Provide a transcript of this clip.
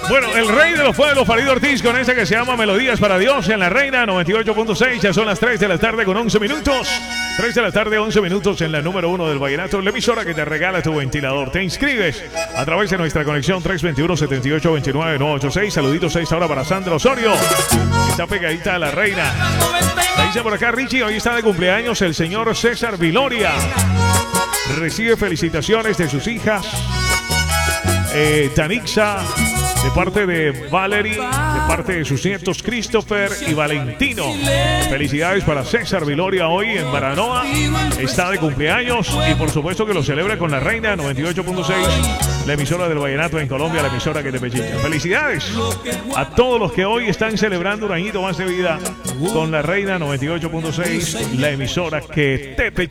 Bueno, el rey de los pueblos, Farid Ortiz, con ese que se llama Melodías para Dios en la Reina 98.6. Ya son las 3 de la tarde con 11 minutos. 3 de la tarde, 11 minutos en la número 1 del vallenato, la emisora que te regala tu ventilador. Te inscribes a través de nuestra conexión 321-7829-986. Saluditos a esta hora para Sandra Osorio, que está pegadita a la Reina. Me dice por acá Richie, hoy está de cumpleaños el señor César Viloria. Recibe felicitaciones de sus hijas, Tanixa, de parte de Valerie, de parte de sus nietos Christopher y Valentino. Felicidades para César Viloria hoy en Baranoa. Está de cumpleaños y por supuesto que lo celebra con la Reina 98.6, la emisora del vallenato en Colombia, la emisora que te pechilla. Felicidades a todos los que hoy están celebrando un añito más de vida con la Reina 98.6, la emisora que te pechilla.